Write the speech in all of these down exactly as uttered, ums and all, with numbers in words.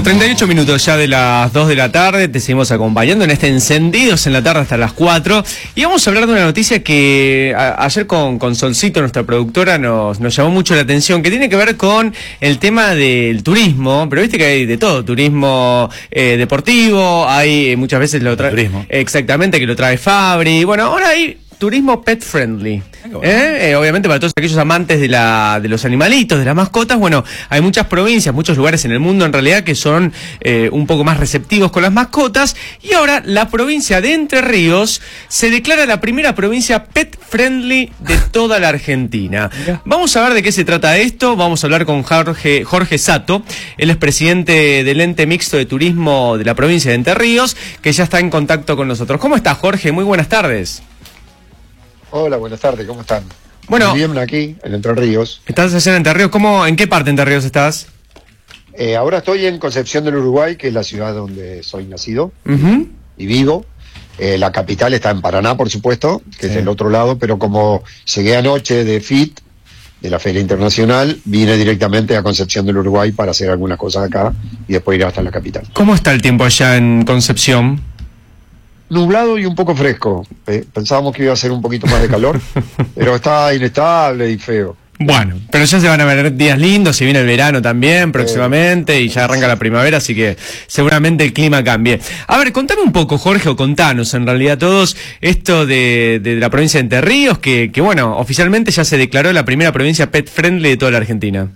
treinta y ocho minutos ya de las dos de la tarde, te seguimos acompañando en este Encendidos en la tarde hasta las cuatro. Y vamos a hablar de una noticia que a, ayer con, con Solcito, nuestra productora, nos, nos llamó mucho la atención, que tiene que ver con el tema del turismo, pero viste que hay de todo, turismo eh, deportivo, hay muchas veces lo trae... Turismo. Exactamente, que lo trae Fabri. Bueno, ahora hay turismo pet friendly. ¿Eh? Eh, obviamente para todos aquellos amantes de la de los animalitos, de las mascotas, bueno, hay muchas provincias, muchos lugares en el mundo en realidad que son eh, un poco más receptivos con las mascotas, y ahora la provincia de Entre Ríos se declara la primera provincia pet friendly de toda la Argentina. Vamos a ver de qué se trata esto, vamos a hablar con Jorge, Jorge Sato, él es presidente del ente mixto de turismo de la provincia de Entre Ríos, que ya está en contacto con nosotros. ¿Cómo estás, Jorge? Muy buenas tardes. Hola, buenas tardes, ¿cómo están? Bueno, muy bien aquí, en Entre Ríos. ¿Estás allá en Entre Ríos? ¿Cómo, ¿En qué parte de Entre Ríos estás? Eh, ahora estoy en Concepción del Uruguay, que es la ciudad donde soy nacido Uh-huh. y vivo. Eh, la capital está en Paraná, por supuesto, que Sí. es del otro lado, pero como llegué anoche de F I T, de la Feria Internacional, vine directamente a Concepción del Uruguay para hacer algunas cosas acá y después ir hasta la capital. ¿Cómo está el tiempo allá en Concepción? Nublado y un poco fresco. Eh, pensábamos que iba a ser un poquito más de calor, pero está inestable y feo. Bueno, pero ya se van a ver días lindos, se viene el verano también próximamente y ya arranca la primavera, así que seguramente el clima cambie. A ver, contame un poco, Jorge, o contanos en realidad todos esto de, de la provincia de Entre Ríos, que, que bueno, oficialmente ya se declaró la primera provincia pet friendly de toda la Argentina.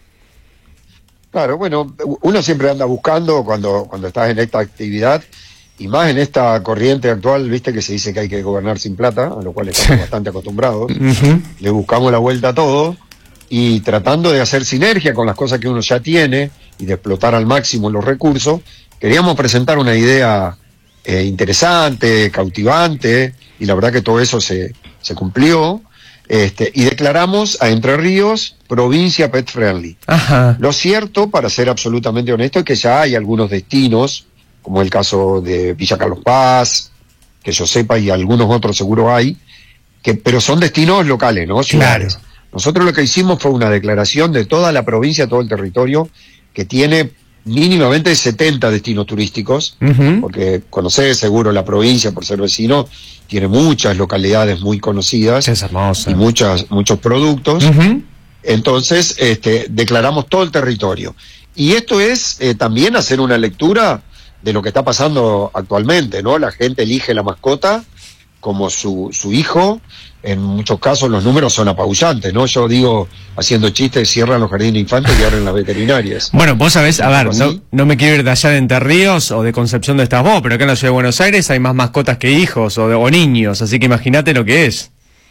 Claro, bueno, uno siempre anda buscando cuando, cuando estás en esta actividad, y más en esta corriente actual, viste que se dice que hay que gobernar sin plata, a lo cual estamos bastante acostumbrados. Uh-huh. Le buscamos la vuelta a todo y tratando de hacer sinergia con las cosas que uno ya tiene y de explotar al máximo los recursos, queríamos presentar una idea eh, interesante, cautivante, y la verdad que todo eso se, se cumplió, este, y declaramos a Entre Ríos provincia pet friendly. Ajá. Lo cierto, para ser absolutamente honesto, es que ya hay algunos destinos, como el caso de Villa Carlos Paz, que yo sepa, y algunos otros seguro hay, que pero son destinos locales, ¿no? Ciudades. Claro. Nosotros lo que hicimos fue una declaración de toda la provincia, todo el territorio, que tiene mínimamente setenta destinos turísticos, Uh-huh. porque conocés seguro la provincia por ser vecino, tiene muchas localidades muy conocidas Es hermosa. y muchas, muchos productos. Uh-huh. Entonces, este, declaramos todo el territorio. Y esto es eh, también hacer una lectura de lo que está pasando actualmente, ¿no? La gente elige la mascota como su, su hijo. En muchos casos los números son apabullantes, ¿no? Yo digo, haciendo chistes, cierran los jardines de infantes y abren las veterinarias. Bueno, vos sabés, a ver, ¿Así? no, no me quiero ir de allá de Entre Ríos o de Concepción de estás vos, pero acá en la ciudad de Buenos Aires hay más mascotas que hijos o, de, o niños, así que imagínate lo que es.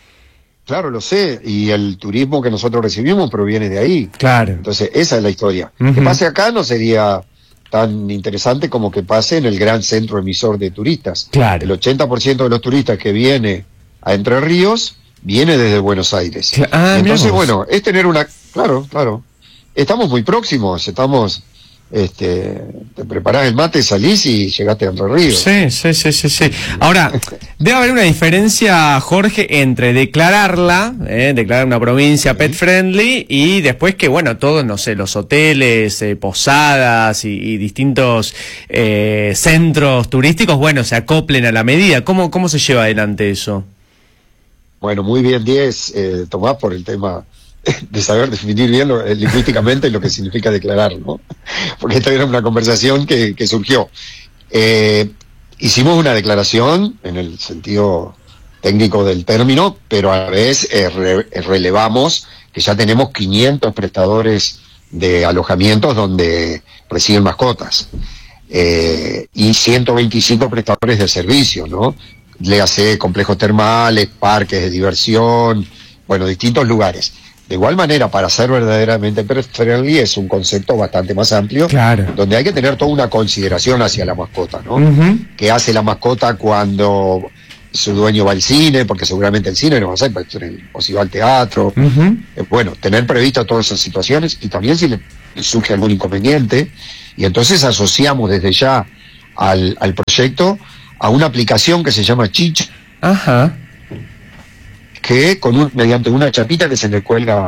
Claro, lo sé, y el turismo que nosotros recibimos proviene de ahí. Claro. Entonces, esa es la historia. Uh-huh. Que pase acá no sería tan interesante como que pase en el gran centro emisor de turistas. Claro. El ochenta por ciento de los turistas que viene a Entre Ríos viene desde Buenos Aires. Cla- ah, Entonces, mirá vos. bueno, es tener una... Claro, claro. Estamos muy próximos, estamos... Este, te preparás el mate, salís y llegaste a Entre Ríos. Sí, sí, sí, sí, sí. Ahora, debe haber una diferencia, Jorge, entre declararla, eh, declarar una provincia pet friendly, y después que, bueno, todos, no sé, los hoteles, eh, posadas y, y distintos eh, centros turísticos, bueno, se acoplen a la medida. ¿Cómo, cómo se lleva adelante eso? Bueno, muy bien, diez, eh, Tomás, por el tema de saber definir bien lo, eh, lingüísticamente lo que significa declarar, ¿no? Porque esta era una conversación que, que surgió. Eh, hicimos una declaración en el sentido técnico del término, pero a la vez eh, re, relevamos que ya tenemos quinientos prestadores de alojamientos donde reciben mascotas, eh, y ciento veinticinco prestadores de servicios, ¿no? Le hace complejos termales, parques de diversión, bueno, distintos lugares. De igual manera, para ser verdaderamente pet friendly es un concepto bastante más amplio, Claro. donde hay que tener toda una consideración hacia la mascota, ¿no? Uh-huh. ¿Qué hace la mascota cuando su dueño va al cine? Porque seguramente el cine no va a ser, o si va al teatro. Uh-huh. Eh, bueno, tener previsto todas esas situaciones, y también si le surge algún inconveniente, y entonces asociamos desde ya al, al proyecto a una aplicación que se llama Chich, Ajá. que con un, mediante una chapita que se le cuelga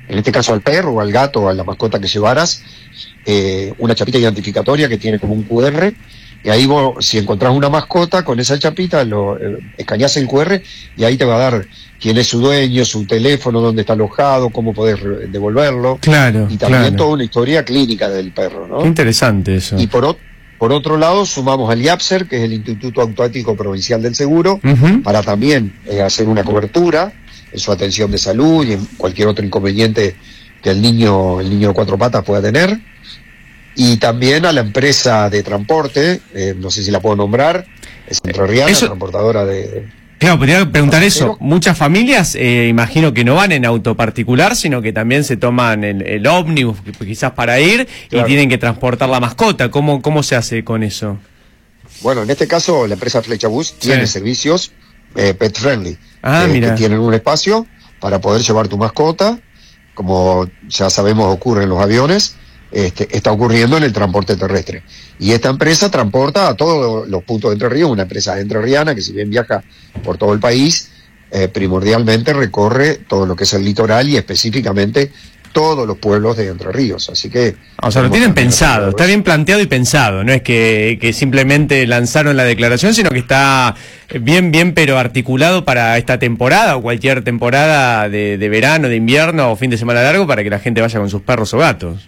en este caso al perro o al gato o a la mascota que llevaras, eh, una chapita identificatoria que tiene como un cu erre, y ahí vos, si encontrás una mascota, con esa chapita lo eh, escaneás el cu erre y ahí te va a dar quién es su dueño, su teléfono, dónde está alojado, cómo podés devolverlo. Claro, y también claro. toda una historia clínica del perro, ¿no? Qué interesante eso. Y por, por otro lado, sumamos al IAPSER, que es el Instituto Automático Provincial del Seguro, uh-huh. para también eh, hacer una cobertura en su atención de salud y en cualquier otro inconveniente que el niño, el niño de cuatro patas pueda tener. Y también a la empresa de transporte, eh, no sé si la puedo nombrar, es Entrerriana, eso... transportadora de... Claro, podría preguntar eso. Muchas familias, eh, imagino que no van en auto particular, sino que también se toman el, el ómnibus, quizás para ir, claro. y tienen que transportar la mascota. ¿Cómo, cómo se hace con eso? Bueno, en este caso, la empresa Flechabús sí. tiene servicios eh, pet friendly. Ah, eh, mira. Que tienen un espacio para poder llevar tu mascota, como ya sabemos ocurre en los aviones. Este, está ocurriendo en el transporte terrestre. Y esta empresa transporta a todos los puntos de Entre Ríos, una empresa entrerriana que si bien viaja por todo el país, eh, primordialmente recorre todo lo que es el litoral y específicamente todos los pueblos de Entre Ríos. Así que... O sea, lo tienen pensado, está bien planteado y pensado, no es que, que simplemente lanzaron la declaración, sino que está bien, bien, pero articulado para esta temporada o cualquier temporada de, de verano, de invierno o fin de semana largo para que la gente vaya con sus perros o gatos.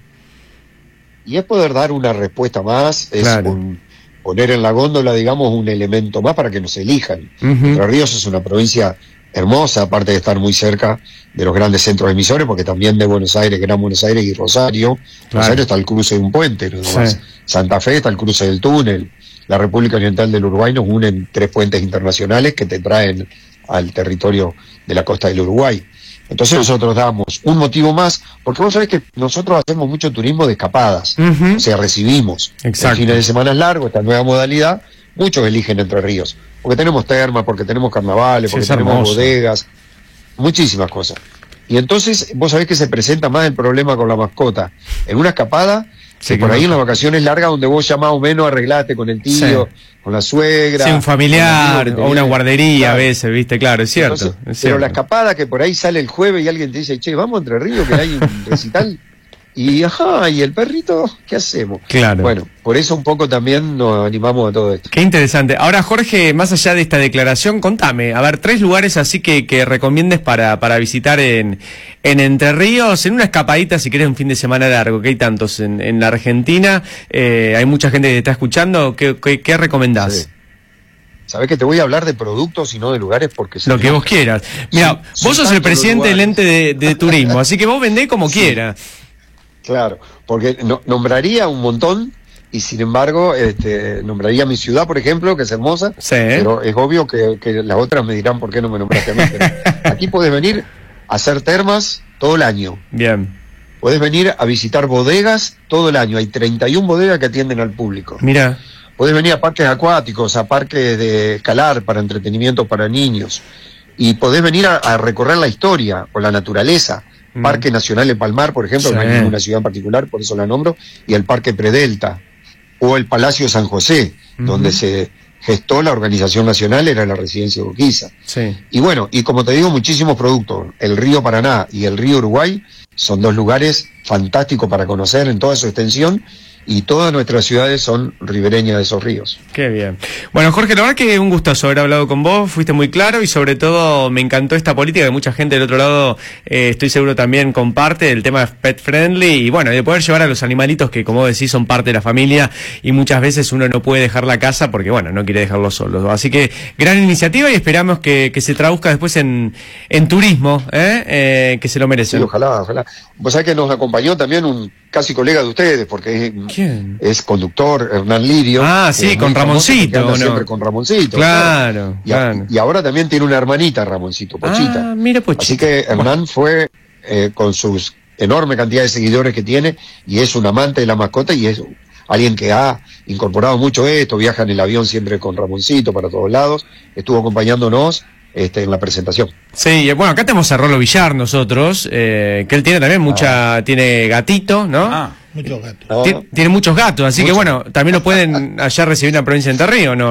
Y es poder dar una respuesta más, es claro. un, poner en la góndola, digamos, un elemento más para que nos elijan. Uh-huh. Entre Ríos es una provincia hermosa, aparte de estar muy cerca de los grandes centros emisores, porque también de Buenos Aires, Gran Buenos Aires y Rosario. Claro. Rosario está al cruce de un puente, ¿no? Sí. Santa Fe está al cruce del túnel. La República Oriental del Uruguay nos unen tres puentes internacionales que te traen al territorio de la costa del Uruguay. Entonces nosotros damos un motivo más, porque vos sabés que nosotros hacemos mucho turismo de escapadas, uh-huh. o sea, recibimos Exacto. fines de semana largos, esta nueva modalidad, muchos eligen Entre Ríos, porque tenemos termas, porque tenemos carnavales, porque sí, tenemos hermoso. bodegas, muchísimas cosas. Y entonces vos sabés que se presenta más el problema con la mascota en una escapada, sí, por ahí no. en las vacaciones largas donde vos ya más o menos arreglaste con el tío, sí. con la suegra. Sí, un familiar o una guardería claro. a veces, viste, claro, es cierto, Entonces, es pero cierto. la escapada que por ahí sale el jueves y alguien te dice, che, vamos a Entre Ríos que hay un recital. Y ajá, ¿y el perrito? ¿Qué hacemos? Claro. Bueno, por eso un poco también nos animamos a todo esto. Qué interesante. Ahora, Jorge, más allá de esta declaración, contame, a ver, tres lugares así que, que recomiendes para, para visitar en, en Entre Ríos, en una escapadita, si querés, un fin de semana largo, que hay tantos en, en la Argentina, eh, hay mucha gente que te está escuchando, ¿qué, qué, qué recomendás? Sí. Sabés que te voy a hablar de productos y no de lugares porque... Lo que vos quieras. Mira, sí, vos sos el presidente del ente de, de turismo, así que vos vendés como sí. quieras. Claro, porque no, nombraría un montón y sin embargo este, nombraría mi ciudad, por ejemplo, que es hermosa, sí. pero es obvio que, que las otras me dirán por qué no me nombraste a mí. Pero aquí podés venir a hacer termas todo el año. Bien. Podés venir a visitar bodegas todo el año. Hay treinta y una bodegas que atienden al público. Mira. Podés venir a parques acuáticos, a parques de escalar para entretenimiento para niños. Y podés venir a, a recorrer la historia o la naturaleza. Parque Nacional de Palmar, por ejemplo, sí. no hay ninguna ciudad en particular, por eso la nombro, y el Parque Predelta, o el Palacio San José, uh-huh. donde se gestó la organización nacional, era la residencia de Urquiza. Sí. Y bueno, y como te digo, muchísimos productos. El río Paraná y el río Uruguay son dos lugares fantásticos para conocer en toda su extensión, y todas nuestras ciudades son ribereñas de esos ríos. Qué bien. Bueno, Jorge, la verdad que un gustazo haber hablado con vos, fuiste muy claro y sobre todo me encantó esta política que mucha gente del otro lado, eh, estoy seguro también comparte, el tema pet friendly y bueno, de poder llevar a los animalitos que como decís son parte de la familia y muchas veces uno no puede dejar la casa porque bueno, no quiere dejarlos solos. Así que gran iniciativa y esperamos que, que se traduzca después en, en turismo, ¿eh? Eh, que se lo merecen. Sí, ojalá, ojalá. Vos sabés que nos acompañó también un casi colega de ustedes porque es... ¿Quién? Es conductor, Hernán Lirio. Ah, sí, con Ramoncito, ¿no? Siempre con Ramoncito. Claro, claro. Y, claro. y ahora también tiene una hermanita, Ramoncito, Pochita. Ah, mira, Pochita. Así que Hernán fue eh, con sus enorme cantidad de seguidores que tiene y es un amante de la mascota y es alguien que ha incorporado mucho esto, viaja en el avión siempre con Ramoncito para todos lados, estuvo acompañándonos Este, en la presentación. Sí, bueno, acá tenemos a Rolo Villar nosotros, eh, que él tiene también mucha, ah. tiene gatito, ¿no? Ah, muchos gatos. ¿No? Tiene, tiene muchos gatos, así Mucho. que bueno, también lo pueden allá recibir en la provincia de Entre Ríos, ¿no?